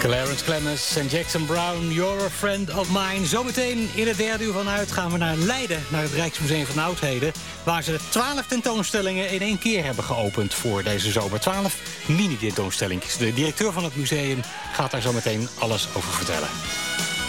Clarence Clemens en Jackson Brown, You're a Friend of Mine. Zometeen in het derde uur vanuit gaan we naar Leiden, naar het Rijksmuseum van Oudheden, waar ze 12 tentoonstellingen in één keer hebben geopend voor deze zomer. 12 mini-tentoonstellingen. De directeur van het museum gaat daar zometeen alles over vertellen.